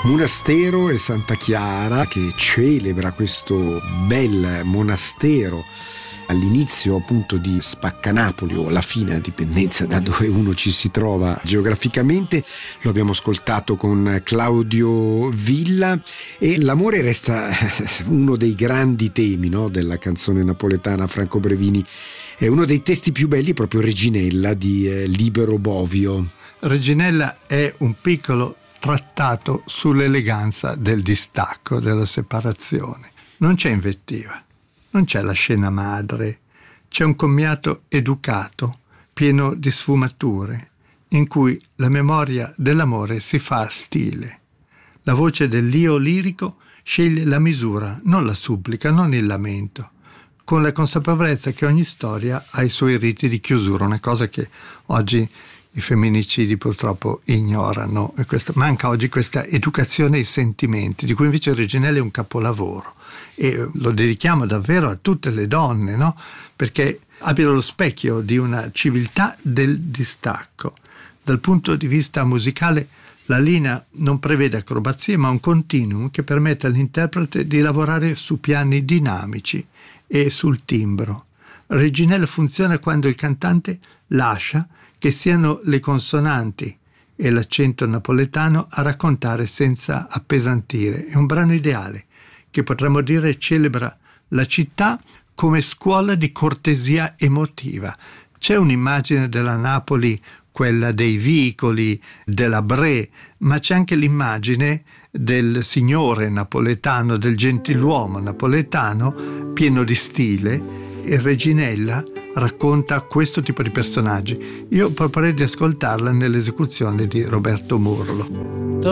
Monastero e Santa Chiara, che celebra questo bel monastero all'inizio appunto di Spaccanapoli, o alla fine, a dipendenza da dove uno ci si trova geograficamente. Lo abbiamo ascoltato con Claudio Villa, e l'amore resta uno dei grandi temi, no, della canzone napoletana. Franco Brevini, è uno dei testi più belli, proprio Reginella di Libero Bovio. Reginella è un piccolo trattato sull'eleganza del distacco, della separazione. Non c'è invettiva, non c'è la scena madre, c'è un commiato educato, pieno di sfumature, in cui la memoria dell'amore si fa stile. La voce dell'io lirico sceglie la misura, non la supplica, non il lamento, con la consapevolezza che ogni storia ha i suoi riti di chiusura, una cosa che oggi i femminicidi purtroppo ignorano. Manca oggi questa educazione ai sentimenti, di cui invece Reginella è un capolavoro, e lo dedichiamo davvero a tutte le donne, no? Perché abbiano lo specchio di una civiltà del distacco. Dal punto di vista musicale, la linea non prevede acrobazie, ma un continuum che permette all'interprete di lavorare su piani dinamici e sul timbro. Reginella funziona quando il cantante lascia che siano le consonanti e l'accento napoletano a raccontare senza appesantire. È un brano ideale che potremmo dire celebra la città come scuola di cortesia emotiva. C'è un'immagine della Napoli, quella dei vicoli, della Bre, ma c'è anche l'immagine del signore napoletano, del gentiluomo napoletano, pieno di stile, e Reginella racconta questo tipo di personaggi. Io proporrei di ascoltarla nell'esecuzione di Roberto Murlo.